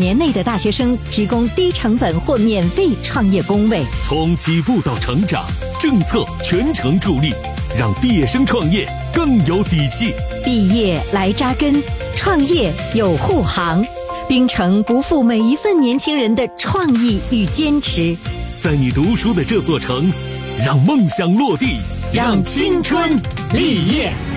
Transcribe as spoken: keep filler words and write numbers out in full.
年内的大学生提供低成本或免费创业工位。 从起步到成长，政策全程助力，让毕业生创业更有底气。 毕业来扎根，创业有护航。冰城不负每一份年轻人的创意与坚持。 在你读书的这座城，让梦想落地， 让青春立业。